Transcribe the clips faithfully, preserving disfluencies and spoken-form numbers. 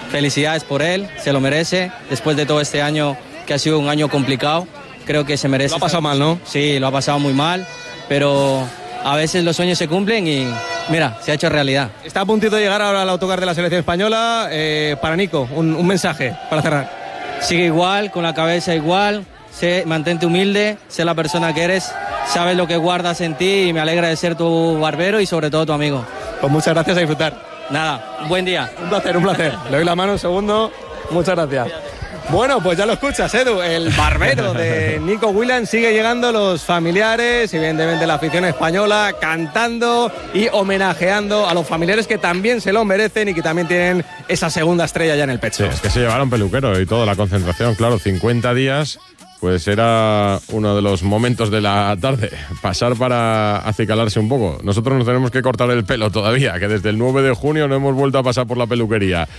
felicidades por él, se lo merece, después de todo este año que ha sido un año complicado, creo que se merece. Lo ha pasado mal, ¿no? Sí, lo ha pasado muy mal, pero a veces los sueños se cumplen y mira, se ha hecho realidad. Está a puntito de llegar ahora al autocar de la selección española. Eh, para Nico, un, un mensaje para cerrar. Sigue igual, con la cabeza igual, sé, mantente humilde, sé la persona que eres, sabes lo que guardas en ti y me alegra de ser tu barbero y sobre todo tu amigo. Pues muchas gracias, a disfrutar. Nada, buen día. Un placer, un placer. Le doy la mano un segundo. Muchas gracias. Bueno, pues ya lo escuchas, Edu. El barbero de Nico Williams. Sigue llegando, los familiares, evidentemente la afición española, cantando y homenajeando a los familiares que también se lo merecen y que también tienen esa segunda estrella ya en el pecho. Sí, es que se llevaron peluquero y toda la concentración, claro, cincuenta días. Pues era uno de los momentos de la tarde, pasar para acicalarse un poco. Nosotros nos tenemos que cortar el pelo todavía, que desde el nueve de junio no hemos vuelto a pasar por la peluquería.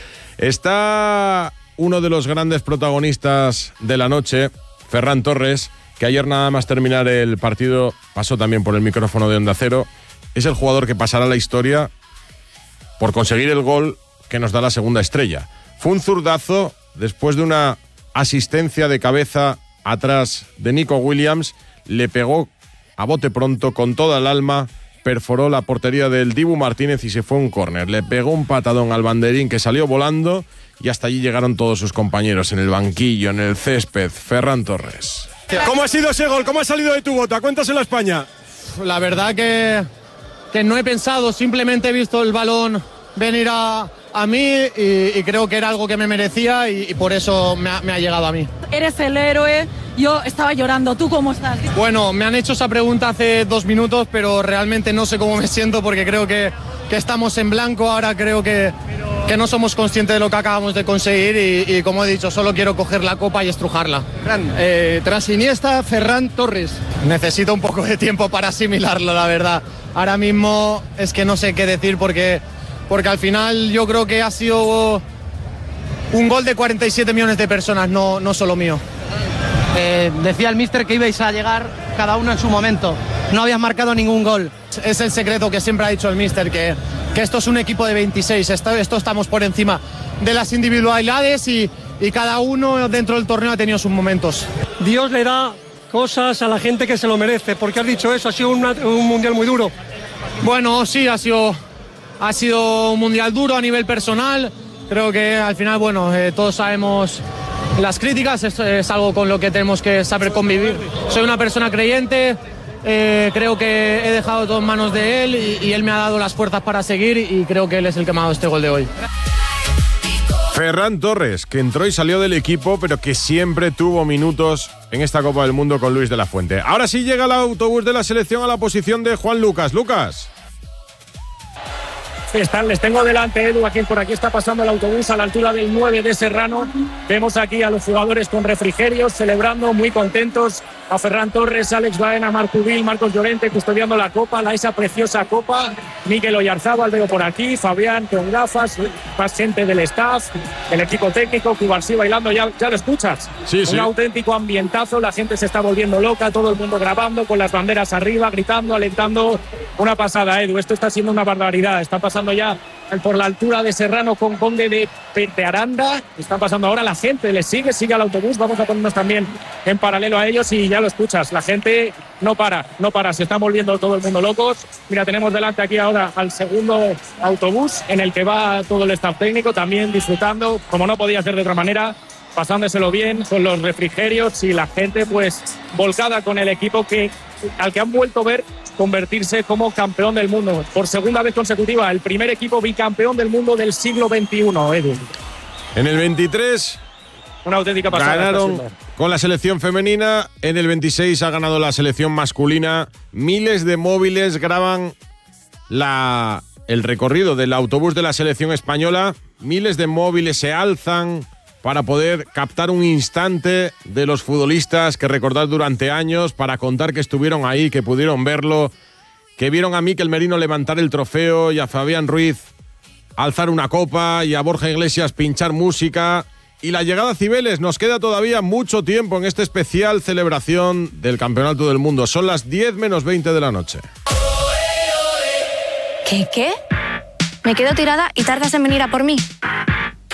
Está uno de los grandes protagonistas de la noche, Ferran Torres, que ayer nada más terminar el partido pasó también por el micrófono de Onda Cero. Es el jugador que pasará a la historia por conseguir el gol que nos da la segunda estrella. Fue un zurdazo después de una asistencia de cabeza atrás de Nico Williams, le pegó a bote pronto con toda el alma, perforó la portería del Dibu Martínez y se fue a un córner. Le pegó un patadón al banderín que salió volando y hasta allí llegaron todos sus compañeros en el banquillo, en el césped. Ferran Torres. ¿Cómo ha sido ese gol? ¿Cómo ha salido de tu bota? Cuéntaselo a España. La verdad que, que no he pensado, simplemente he visto el balón venir a, a mí y, y creo que era algo que me merecía y, y por eso me ha, me ha llegado a mí. Eres el héroe, yo estaba llorando, ¿tú cómo estás? Bueno, me han hecho esa pregunta hace dos minutos, pero realmente no sé cómo me siento porque creo que, que estamos en blanco, ahora creo que, que no somos conscientes de lo que acabamos de conseguir y, y como he dicho, solo quiero coger la copa y estrujarla. Ferran, eh, tras Iniesta, Ferran Torres. Necesito un poco de tiempo para asimilarlo, la verdad. Ahora mismo es que no sé qué decir porque... porque al final yo creo que ha sido un gol de cuarenta y siete millones de personas, no, no solo mío. Eh, decía el míster que ibais a llegar cada uno en su momento, no habías marcado ningún gol. Es el secreto que siempre ha dicho el míster, que, que esto es un equipo de veintiséis, esto, esto estamos por encima de las individualidades y, y cada uno dentro del torneo ha tenido sus momentos. Dios le da cosas a la gente que se lo merece, porque has dicho eso, ha sido una, un mundial muy duro. Bueno, sí, ha sido... Ha sido un mundial duro a nivel personal, creo que al final, bueno, eh, todos sabemos las críticas, es, es algo con lo que tenemos que saber convivir. Soy una persona creyente, eh, creo que he dejado todo en manos de él y, y él me ha dado las fuerzas para seguir y creo que él es el que me ha dado este gol de hoy. Ferran Torres, que entró y salió del equipo, pero que siempre tuvo minutos en esta Copa del Mundo con Luis de la Fuente. Ahora sí llega el autobús de la selección a la posición de Juan Lucas. Lucas. Están, les tengo delante, Edu, aquí por aquí está pasando el autobús a la altura del nueve de Serrano. Vemos aquí a los jugadores con refrigerios, celebrando, muy contentos. A Ferran Torres, Alex Baena, Marc Ubil, Marcos Llorente custodiando la copa, la esa preciosa copa. Mikel Oyarzábal veo por aquí, Fabián con gafas, más gente del staff, el equipo técnico, Cubarsí bailando, ya, ya lo escuchas. Sí, sí. Un auténtico ambientazo, la gente se está volviendo loca, todo el mundo grabando, con las banderas arriba, gritando, alentando. Una pasada, Edu, esto está siendo una barbaridad, está pasando ya por la altura de Serrano con Conde de, de Aranda, está pasando ahora, la gente le sigue, sigue al autobús, vamos a ponernos también en paralelo a ellos y ya lo escuchas, la gente no para, no para, se están volviendo todo el mundo locos. Mira, tenemos delante aquí ahora al segundo autobús en el que va todo el staff técnico, también disfrutando, como no podía ser de otra manera, pasándoselo bien con los refrigerios y la gente pues volcada con el equipo que al que han vuelto a ver convertirse como campeón del mundo por segunda vez consecutiva, el primer equipo bicampeón del mundo del siglo veintiuno, Edu. En el veintitrés una auténtica pasada. Ganaron con la selección femenina, en el veintiséis ha ganado la selección masculina. Miles de móviles graban la, el recorrido del autobús de la selección española. Miles de móviles se alzan para poder captar un instante de los futbolistas que recordar durante años, para contar que estuvieron ahí, que pudieron verlo, que vieron a Mikel Merino levantar el trofeo y a Fabián Ruiz alzar una copa y a Borja Iglesias pinchar música. Y la llegada a Cibeles, nos queda todavía mucho tiempo en esta especial celebración del Campeonato del Mundo. Son las diez menos veinte de la noche. ¿Qué, qué? Me quedo tirada y tardas en venir a por mí.